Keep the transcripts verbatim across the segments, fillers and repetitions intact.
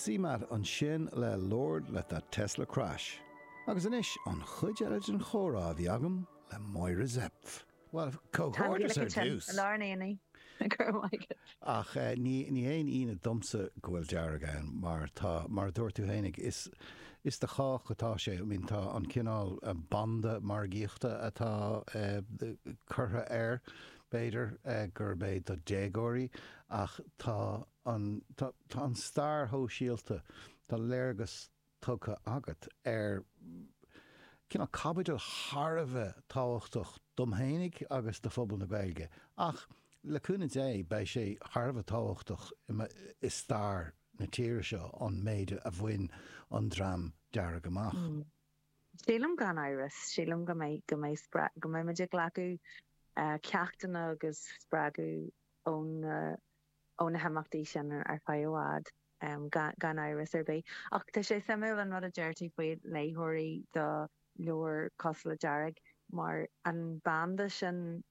Simar an sin le Lord le a Tesla crash. Agus inis an chuid eile an chórá bhí agam le Moira Zepf. Well, cohortas ar dús. Larnaini. Ach, ní ní éon ína domsa gohfuil dearagain, mar tá mar dúirtú hénig is is de chách atá sé, I mean tá an cinál banda mar gíochta atá curtha air beidir gur béid do dégóirí ach tá an tá an star ho síalta tá léirgus tucha agat ar cinál cabidil Harbheith táhachtach domhénig agus de phobal na Gaeilge. Ach, le cúna dé bei sé Harbheith táhachtach is star na tíre seo an méide a bhain an dram dearag amach. Mm. Sílam gan iris, sílam go mé go mé spra go mé maidir glacu uh, ceachtainna agus spragu ón uh, ón hamachtaí sin ar fáileád um, gan, gan iris ar bé. Ach tá sé samú an rud a deirtí faoi léthirí do leor cosla dearag, mar an banda sin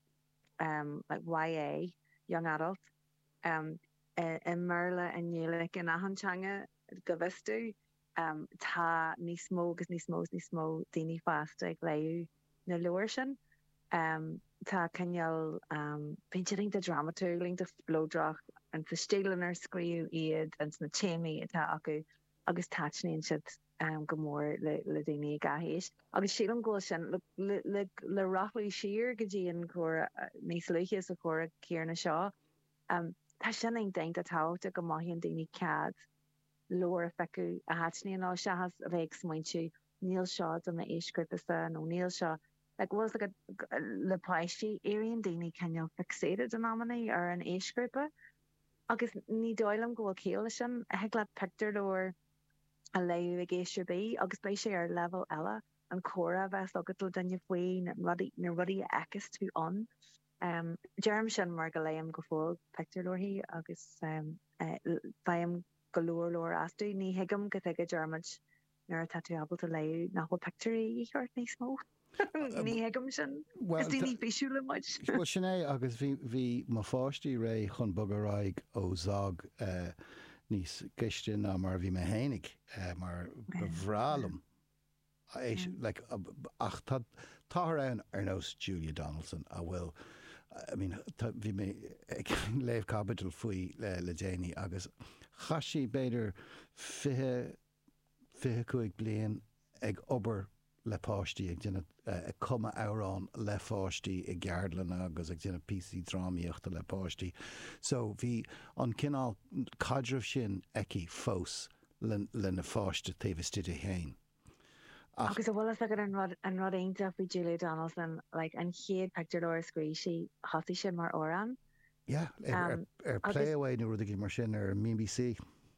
um, like Y A, young adult, um, in Merla and Nulik in Ahanchanga, Gavistu, um, ta ní smó gus ní smó ní smó daoine fast ag léú na leir sin. Um, tá cinneal um, pinting de dramaturgling de blódrach an fistélan ar scríú iad an na chéimi atá acu agus táitníonn siad um, go mór le, le daoine gahéis. Agus sílam ggóil sin le, le, le, le rathfaí siar go dtíon chóir uh, níos luchas a chóir céarna seo. Um, tá sin ag daint a táhachtta go maithíonn daoine cead leor a feicú a háitníonn á seachas a bheith smaointú níl seo do na éiscripasa nó níl seo. Like was like a le paisí éiríonn daoine cinneal fixated an amanaí ar an éiscripa. Agus ní dóilm go bhfuil céala sin a heagla picture leor a léú ag éisir bí, agus bei sé ar level eile an córa bheits agadtal danne faoin na rudí echas tú an. Um, Germ sin mar go léim go fóil picture leorthaí agus um, uh, bhaim go leor leor asú ní hiigem go ag a Germid nuair a tatuabal a léú nachhfuil picture í chuirt níos mó. Ní heagam sin is daoine fisúla muid. Well sin é agus bhí má fáistí ré chun bogaráig ó zag uh, níos ceiste ná mar bhí me hénig uh, mar bhrálam. Éis, mm. like, uh, ach tá ann ar nós Julia Donaldson a bhfuil I mean bhí mé léamh capital faoi le, le déine agus chaisí beidir fiche fiche chuig bliain ag obair le páistí ag dine ag cuma árán le fáistí i gceardlan agus ag dine písaí drámaíochta le páistí. So bhí an cinál cadrih sin eici fós le, le na fáiste taobhistide héin. Agus a bhfuil agad an rud an rud aonta faoi Julia Donaldson, like an chéad picture leir scrí si hasí sin mar órán. Yeah, ar ar playaway nó rud mar sin ar M B C.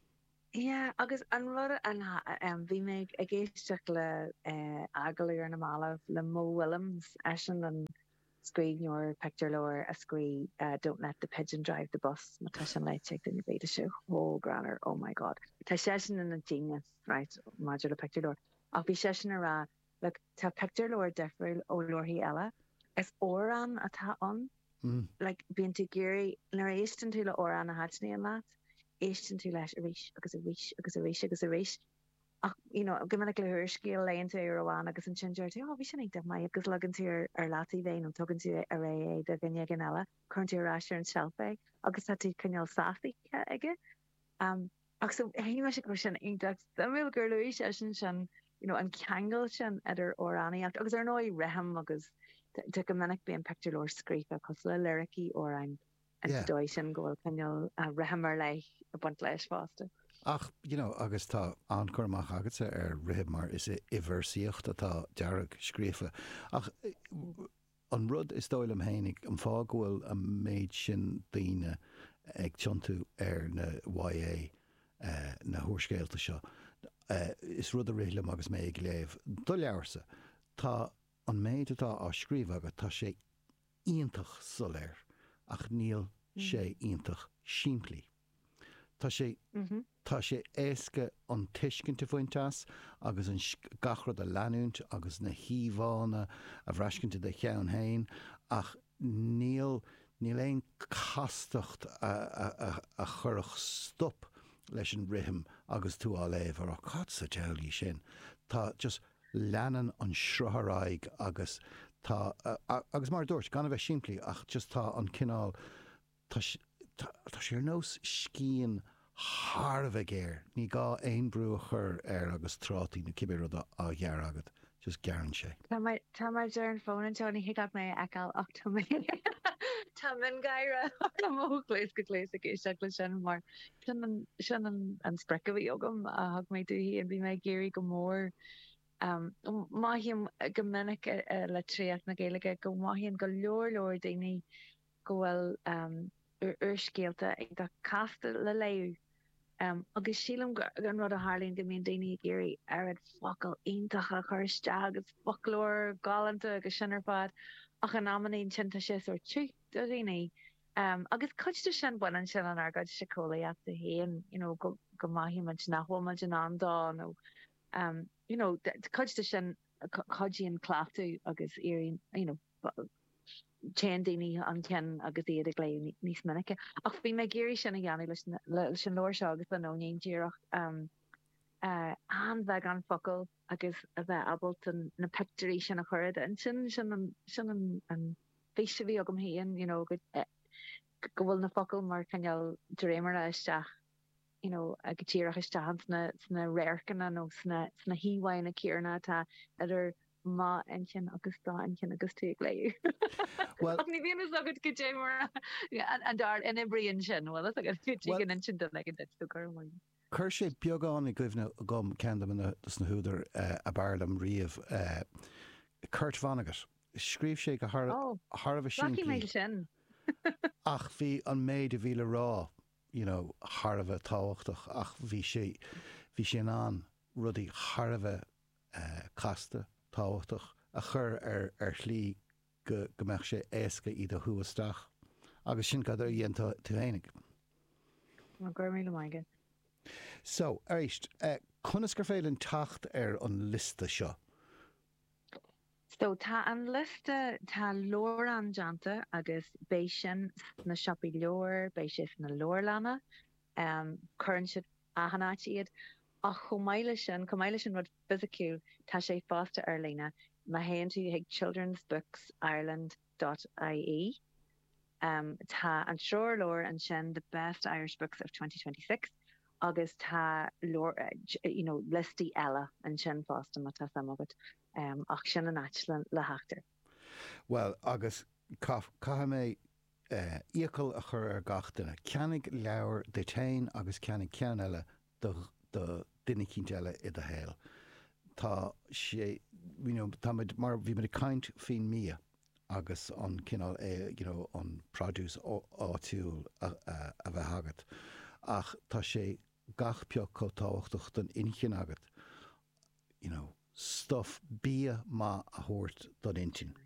Yeah, agus an rud an um, bhí mé ag géisteach le uh, agalaí ar na málah le Mo Willems eisian an scríbneoir picture leir a scrí uh, Don't Let the Pigeon Drive the Bus má tá sin leite den bhéidir siú. Oh, granar, oh my God. Tá sé sin in a genius, right, maidir le picture leir. Ach bhí sé sin a rá, like, tá picture leir defriúil ó leorthaí eile, is órán atá an, mm. like, bíonn tú géirí, nar éistin tú le órán a háitní an leat, éistin tú leis a ríis, agus a ríis, agus a ríis, agus a ríis. Ach, you know, gimana le thuir scéal léonn tú ar amháin agus an sin deirtí, oh, bhí sin ag de mai, agus legan tú ar látaí bhéin, an tugann tú a ré é de gine gan eile, chun tú ráisiir an shelfig, agus tá tú cinneal sáfaí aige. Um, ach so, hí me se go sin ingdacht, da mé gur luís sin sin, you know, an ceangal sin idir óránaíocht, agus ar nói reham agus tu go minic bíon picture leir scrífa cos le lyricí óráin an dóid sin gohfuil cinneal rehamar lei a bunt leis fásta. Ach, you know, agus tá ancormach agatsa ar rihib mar is i iversiocht atá dearag scrífa. Ach, an rud is dóilm hénig an fágóil a méid sin daoine ag tiontú ar na Y A uh, na thuairscéalta seo. Uh, is rud a rilam agus mé ag léamh do leabharsa. Tá an méid atá á scríomh agat tá sé iontach soléir ach níl sé iontach siimplí. Tá sé mm-hmm. Tá sé éasca an tuiscinnta fointeas agus an gachrad a leanúnt agus na híomhána a bhreiscinnta de cheann hain ach níl níl éon castacht a, a, a, a churach stop leis an rithim agus tú á léh ar cat sa teí sin. Tá just leanan an srotharáig agus tá agus mar dúirt gan bheith siimplí ach just tá an cinál tá sé ar nós scían Tharbh géir, ní gá aon brú a chur ar agus trátaí na cibé a ghear agad, just gearan sé. Tá mar dear an fón an Tony hiigad mé eáil ach tá mé Tá min gaiire mógléis go léis a géiste le sin mar sin an spreca bhí agam a thug mé dúhí an bhí mé géirí go mór maihíim go minic le tríocht na Gaeilge go maihíonn go leor leor daoine go bhfuil ar scéalta ag do casta le léú. Um, agus sílam gan rud a Harlín go míon daoine géirí ar ad focail iontacha chuiriste agus folklór galanta agus sinar fad ach an ammanín sinnta sé or tú do daoine. Um, agus chuiste sin buin an sin an argad se cóla at a héan, you know, go go maihíimeid nachholmaid an andá nó um, you know, chuiste sin chuidíon cláú agus éirín, you know, Chan daoine an cean agus iad ag léú níos minice. Ach bhí me géirí sin a gceanna leis sin leir seo agus an óíon díireach an bheith an focail agus a bheith abalt na picturí sin a chuird an sin sin sin an féise bhí agam héan, you know, go bhfuil na focail mar ceall de réimar isteach, you know, a go tíireach isteach sna sna réircanna nó sna sna híhhain na cíarna tá idir má ancin agus dá ancin agus tú léú. Well, ní bhíon agad go dé mar an dar in bríon sin bhil agus an ancin le tú chumáin. Cur sé beagán i gcuimhne gom ceanna na húidir a barlam riamh Kurt Vonnegut. Scríb sé go Tharbh sin sin. Ach bhí an méid a bhíle rá, you know, Tharbh táhachtach ach bhí sé bhí sé an rudaí Tharbh casta táhachtach a chur ar ar chlí go meach sé éasca iad a thuasteach agus sin cad ar dhéon tú hénig. Gur mí maige. So, éist, chunas gur féil an tacht ar an lista seo? So tá an lista tá leor an deanta agus béis sin na siopí leor, béis sin na leorlanna, um, chuann siad ahanát iad a chomáile sin, chomáile sin rud fisiciúil tá sé fásta ar lína. Ma héan tú ag children's books ireland dot I E. Um, tá an seoir leor an sin the best Irish books of twenty twenty-six agus tá leor, you know, listí eile an sin fásta má tá samagad um, ach sin an aitlan le heachtar. Well, agus caithe mé íocail a chur ar gachtainna. Ceannig leabhar de tain agus ceannig cean eile do duine cinn eile i a héal. Tá sé, you know, tá mar bhí mar caint fin mia agus an cinál é, you know, an produce áitiúil a bheith agat. Ach tá sé gach peoch có táhachtach don inchin agat. You know, stuff bí má a thuirt don intin.